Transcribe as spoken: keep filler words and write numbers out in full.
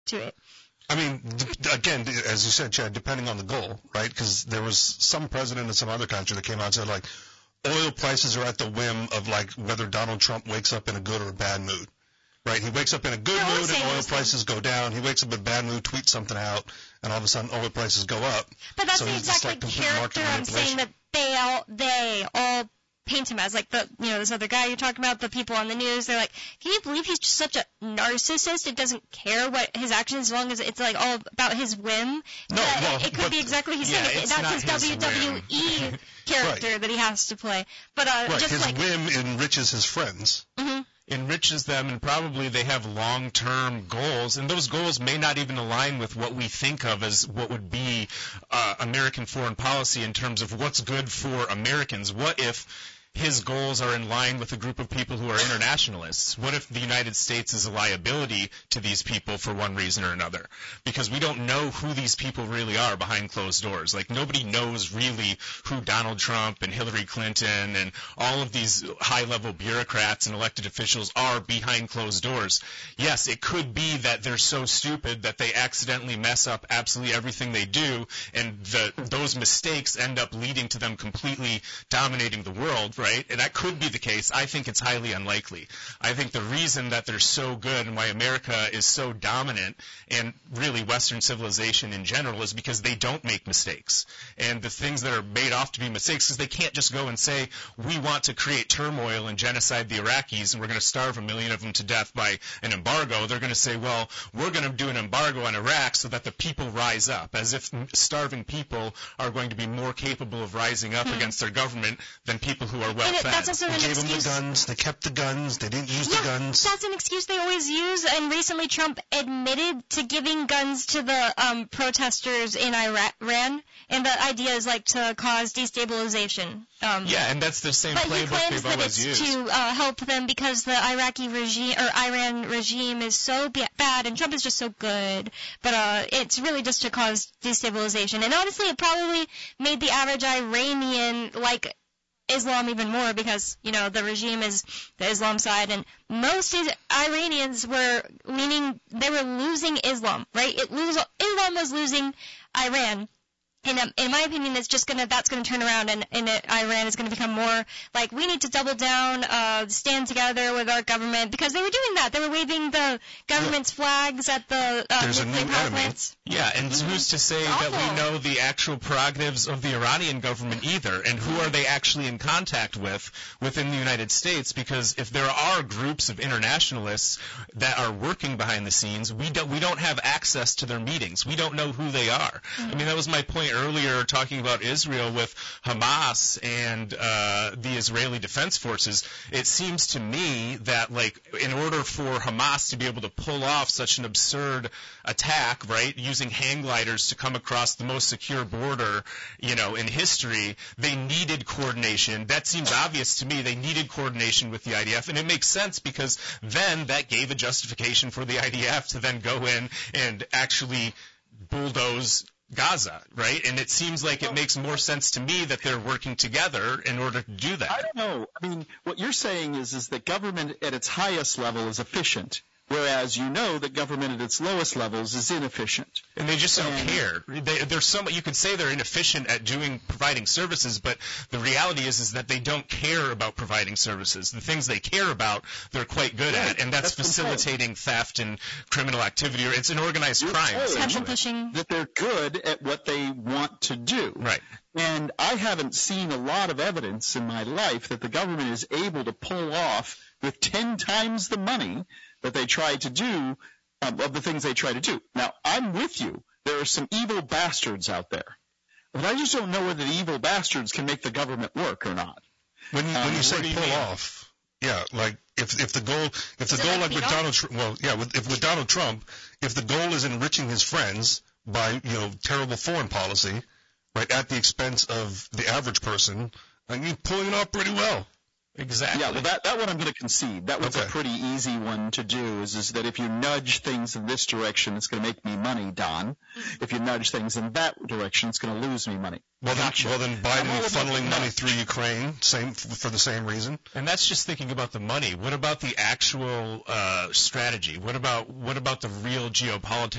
to it. I mean, d- again, d- as you said, Chad, depending on the goal, right? Because there was some president in some other country that came out and said, like, oil prices are at the whim of, like, whether Donald Trump wakes up in a good or a bad mood, right? He wakes up in a good No, mood and oil prices go down. He wakes up in a bad mood, tweets something out, and all of a sudden oil prices go up. But that's so the he's exact just, like, like, complete character market I'm saying manipulation. that they all, they all paint him as. Like, the, you know, this other guy you're talking about, the people on the news, they're like, can you believe he's just such a narcissist? It doesn't care what his actions, as long as it's, like, all about his whim. No, but well, it, it could but- be exactly what he's yeah, saying. it's That's not his, his W W E whim. character Right. that he has to play. But uh, Right, just his like, whim enriches his friends. mhm. enriches them, and probably they have long-term goals, and those goals may not even align with what we think of as what would be uh, American foreign policy in terms of what's good for Americans. What if his goals are in line with a group of people who are internationalists? What if the United States is a liability to these people for one reason or another? Because we don't know who these people really are behind closed doors. Like, nobody knows really who Donald Trump and Hillary Clinton and all of these high-level bureaucrats and elected officials are behind closed doors. Yes, it could be that they're so stupid that they accidentally mess up absolutely everything they do, and the, those mistakes end up leading to them completely dominating the world, right? And that could be the case. I think it's highly unlikely. I think the reason that they're so good and why America is so dominant, and really Western civilization in general, is because they don't make mistakes. And the things that are made off to be mistakes is they can't just go and say, we want to create turmoil and genocide the Iraqis, and we're going to starve a million of them to death by an embargo. They're going to say, well, we're going to do an embargo on Iraq so that the people rise up, as if starving people are going to be more capable of rising up Hmm. against their government than people who are And it, well-fed. that's also They an gave them excuse. the guns. They kept the guns. They didn't use Yeah, the guns. that's an excuse they always use. And recently, Trump admitted to giving guns to the um, protesters in Iran, and the idea is like to cause destabilization. Um, Yeah, and that's the same But he playbook claims they've that always it's used. to uh, help them because the Iraqi regime or Iran regime is so ba- bad, and Trump is just so good. But uh, it's really just to cause destabilization. And honestly, it probably made the average Iranian like Islam even more because, you know, the regime is the Islam side, and most is- Iranians were leaning, they were losing Islam, right? It lose, Islam was losing Iran. And um, in my opinion, it's just gonna that's gonna turn around, and, and it, Iran is gonna become more like we need to double down, uh, stand together with our government, because they were doing that. They were waving the government's flags at the uh, There's a nuclear new power enemy. plants. Yeah, and who's to say that we awful. know the actual prerogatives of the Iranian government either, and who are they actually in contact with within the United States? Because if there are groups of internationalists that are working behind the scenes, we don't we don't have access to their meetings. We don't know who they are. I mean, that was my point earlier talking about Israel with Hamas and uh, the Israeli Defense Forces. It seems to me that, like, in order for Hamas to be able to pull off such an absurd attack, right, using hang gliders to come across the most secure border, you know, in history, they needed coordination. That seems obvious to me. They needed coordination with the I D F, and it makes sense because then that gave a justification for the I D F to then go in and actually bulldoze Gaza, right? And it seems like it makes more sense to me that they're working together in order to do that. I don't know. I mean, what you're saying is is that government at its highest level is efficient, whereas you know that government at its lowest levels is inefficient. And they just don't And- care. They, they're some, you could say they're inefficient at doing providing services, but the reality is is that they don't care about providing services. The things they care about, they're quite good Right. at, and that's, That's what I'm saying. facilitating theft and criminal activity. Or it's an organized You're crime. saying Attention essentially. pushing. That they're good at what they want to do. Right. And I haven't seen a lot of evidence in my life that the government is able to pull off with ten times the money that they try to do, um, of the things they try to do. Now, I'm with you. There are some evil bastards out there. But I just don't know whether the evil bastards can make the government work or not. When you, Um, when you what say do you pull mean? off, yeah, like if if the goal if the Is it goal like like with Beto? Donald Tr- well yeah with if with Donald Trump, if the goal is enriching his friends by, you know, terrible foreign policy, right, at the expense of the average person, I mean, pulling it off pretty well. Exactly. Yeah, well, that, that one I'm going to concede. That one's Okay. a pretty easy one to do, is, is that if you nudge things in this direction, it's going to make me money, Don. If you nudge things in that direction, it's going to lose me money. Well, then, Gotcha. well then I'm all Biden about funneling that. money through Ukraine, same f- for the same reason. And that's just thinking about the money. What about the actual uh, strategy? What about what about the real geopolitics